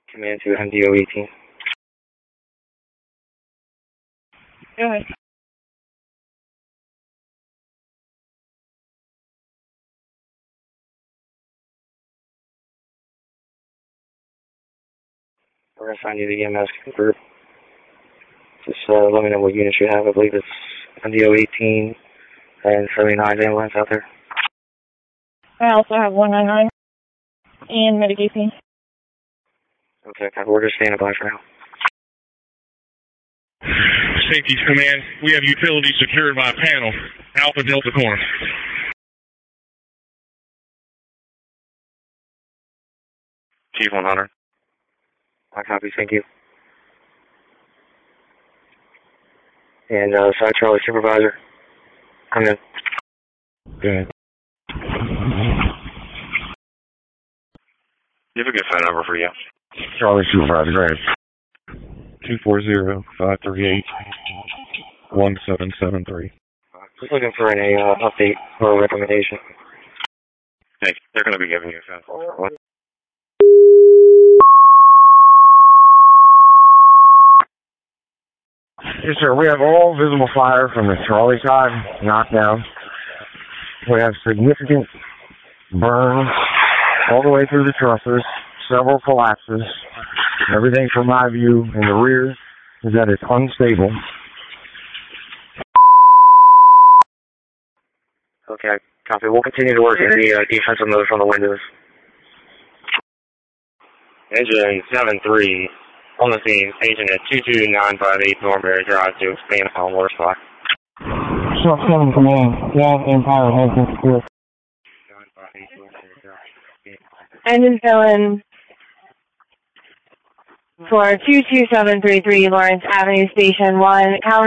Command to MDO 18. Go ahead. We're going to assign you the EMS group. Just let me know what units you have. I believe it's MDO 18 and 79 ambulance out there. I also have 199 and medication. Okay, we're just standing by for now. Safety Command, we have utilities secured by a panel. Alpha Delta Corn. Chief 100. I copy, thank you. And Side Charlie Supervisor, come in. Go ahead. You have a good phone number for you. Charlie Supervisor, go ahead. 240-538-1773. Just looking for an update or a recommendation. Hey, they're going to be giving you a phone call. What? Yes, sir. We have all visible fire from the Charlie side knocked down. We have significant burns all the way through the trusses, several collapses. Everything from my view in the rear is that it's unstable. Okay, copy. We'll continue to work in the defensive mode from the windows. Engine 7-3 on the scene, agent at 22958 Norbury Drive to expand upon water supply. Short 7 Command, gas and power has been secured. Engine filling for 22733 Lawrence Avenue Station 1.